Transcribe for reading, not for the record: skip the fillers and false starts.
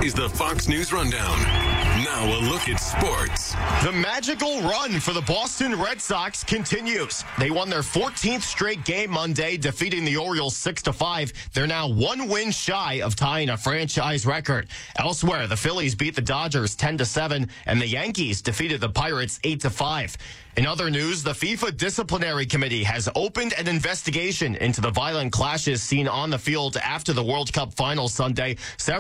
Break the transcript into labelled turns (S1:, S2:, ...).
S1: is the Fox News Rundown. Now a look at sports.
S2: The magical run for the Boston Red Sox continues. They won their 14th straight game Monday, defeating the Orioles 6-5. They're now one win shy of tying a franchise record. Elsewhere, the Phillies beat the Dodgers 10-7, and the Yankees defeated the Pirates 8-5. In other news, the FIFA Disciplinary Committee has opened an investigation into the violent clashes seen on the field after the World Cup final Sunday.